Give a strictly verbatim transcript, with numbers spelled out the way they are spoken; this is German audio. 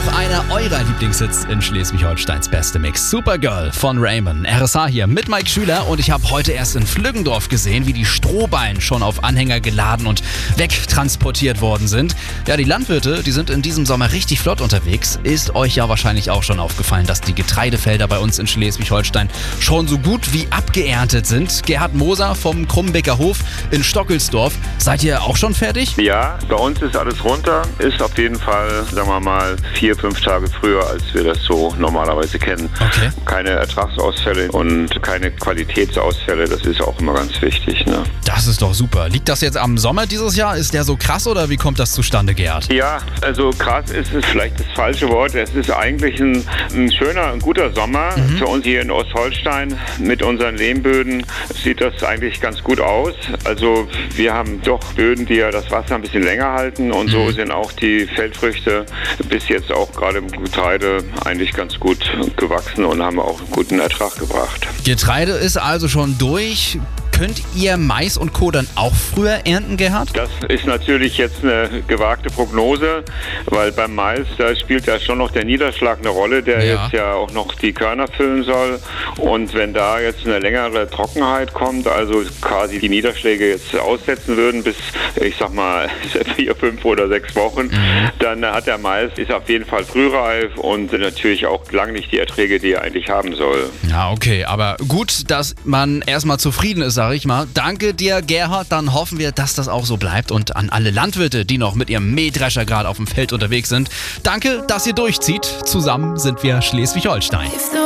auch einer eurer Lieblingshits in Schleswig-Holsteins beste Mix. Supergirl von Raymond. R S A hier mit Mike Schüler und ich habe heute erst in Flüggendorf gesehen, wie die Strohballen schon auf Anhänger geladen und wegtransportiert worden sind. Ja, die Landwirte, die sind in diesem Sommer richtig flott unterwegs. Ist euch ja wahrscheinlich auch schon aufgefallen, dass die Getreidefelder bei uns in Schleswig-Holstein schon so gut wie abgeerntet sind. Gerhard Moser vom Krumbecker Hof in Stockelsdorf. Seid ihr auch schon fertig? Ja, bei uns ist alles runter. Ist auf jeden Fall, sagen wir mal, vier, fünf Tage früher, als wir das so normalerweise kennen. Okay. Keine Ertragsausfälle und keine Qualitätsausfälle, das ist auch immer ganz wichtig. Ne? Das ist doch super. Liegt das jetzt am Sommer dieses Jahr? Ist der so krass oder wie kommt das zustande, Gerhard? Ja, also krass ist es vielleicht das falsche Wort. Es ist eigentlich ein, ein schöner, ein guter Sommer. Mhm. Für uns hier in Ostholstein mit unseren Lehmböden sieht das eigentlich ganz gut aus. Also wir haben doch Böden, die ja das Wasser ein bisschen länger halten und mhm. so sind auch die Feldfrüchte bis jetzt auch gerade im Getreide eigentlich ganz gut gewachsen und haben auch einen guten Ertrag gebracht. Getreide ist also schon durch. Könnt ihr Mais und Co. dann auch früher ernten, Gerhard? Das ist natürlich jetzt eine gewagte Prognose, weil beim Mais, da spielt ja schon noch der Niederschlag eine Rolle, der ja. jetzt ja auch noch die Körner füllen soll. Und wenn da jetzt eine längere Trockenheit kommt, also quasi die Niederschläge jetzt aussetzen würden bis, ich sag mal, vier, fünf oder sechs Wochen, mhm. dann hat der Mais, ist auf jeden Fall frühreif und natürlich auch lang nicht die Erträge, die er eigentlich haben soll. Ja, okay, aber gut, dass man erstmal zufrieden ist, sag ich mal. Danke dir, Gerhard. Dann hoffen wir, dass das auch so bleibt. Und an alle Landwirte, die noch mit ihrem Mähdrescher gerade auf dem Feld unterwegs sind, danke, dass ihr durchzieht. Zusammen sind wir Schleswig-Holstein.